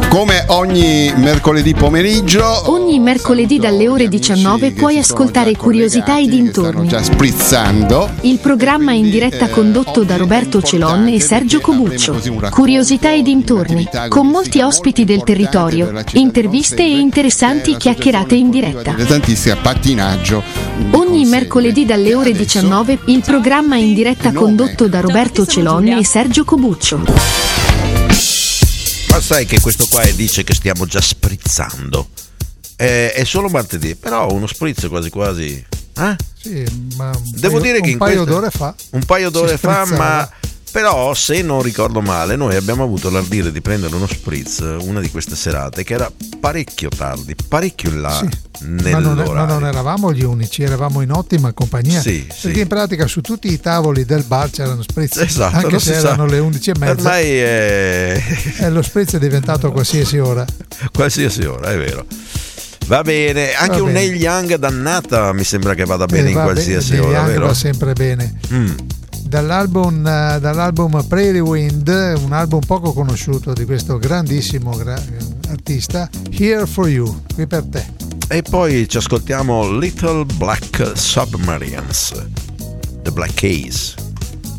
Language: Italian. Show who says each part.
Speaker 1: Come ogni mercoledì pomeriggio,
Speaker 2: Ogni mercoledì dalle ore 19 puoi ascoltare Curiosità e dintorni.
Speaker 1: stanno già sprizzando.
Speaker 2: Il programma in diretta condotto da Roberto Celon e Sergio Cobuccio. Curiosità e dintorni, con molti ospiti del territorio, interviste e interessanti chiacchierate in diretta.
Speaker 1: Tantissimo pattinaggio.
Speaker 2: Ogni mercoledì dalle ore 19 il programma in diretta condotto da Roberto Celon e Sergio Cobuccio.
Speaker 3: Ma sai che questo qua dice che stiamo già sprizzando? È solo martedì, però uno spritz quasi quasi.
Speaker 4: Sì, ma
Speaker 3: Devo dire che
Speaker 4: un paio d'ore fa.
Speaker 3: Un paio d'ore fa,
Speaker 4: sprizzava.
Speaker 3: ma però se non ricordo male, noi abbiamo avuto l'ardire di prendere uno spritz una di queste serate che era parecchio tardi, parecchio in là
Speaker 4: Sì, ma
Speaker 3: nell'orario.
Speaker 4: non eravamo gli unici, eravamo in ottima compagnia.
Speaker 3: Sì,
Speaker 4: perché
Speaker 3: sì.
Speaker 4: in pratica su tutti i tavoli del bar c'erano spritz,
Speaker 3: Esatto,
Speaker 4: anche
Speaker 3: lo
Speaker 4: se
Speaker 3: si sa.
Speaker 4: erano le 11:30.
Speaker 3: Ormai è
Speaker 4: Lo spritz è diventato a qualsiasi ora.
Speaker 3: qualsiasi ora, è vero. Va bene, anche
Speaker 4: Va
Speaker 3: un
Speaker 4: bene.
Speaker 3: Neil Young dannata mi sembra che vada bene in
Speaker 4: Va
Speaker 3: qualsiasi
Speaker 4: bene,
Speaker 3: ora,
Speaker 4: anche
Speaker 3: vero?
Speaker 4: va sempre bene. Dall'album Prairie Wind, un album poco conosciuto di questo grandissimo artista, Here for You, qui per te.
Speaker 3: E poi ci ascoltiamo Little Black Submarines, The Black Keys.